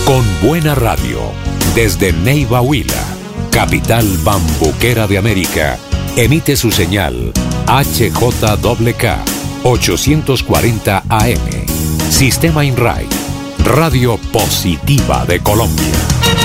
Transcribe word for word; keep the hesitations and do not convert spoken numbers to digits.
Con buena radio, desde Neiva Huila, capital bambuquera de América, emite su señal H J K K ochocientos cuarenta A M. Sistema INRAI, Radio Positiva de Colombia.